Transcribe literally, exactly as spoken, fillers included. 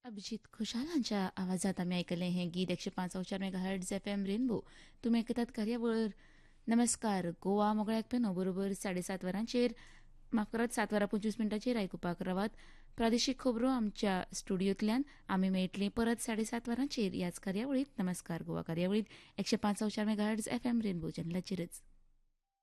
अभिजित खुशाल हांच्या आवाजात आम्ही ऐकले हे गीत एकशे पाच चार mega hertz F M rainbow. तुम्ही ऐकतात कार्यावळ नमस्कार गोवा मोगळ्या ऐकपेनो बरोबर साडेसात वरांचेर माफ करात सात वरां पंचवीस मिनटांचेर आयकुपाक रावात. प्रादेशीक खबरो आमच्या स्टुडियोंतल्यान आमी मेळटली परत साडेसात वरांचेर ह्याच कार्यावळीत नमस्कार गोवा कार्यावळीत एकशे पाच चार mega hertz F M rainbow चॅनलाचेरच.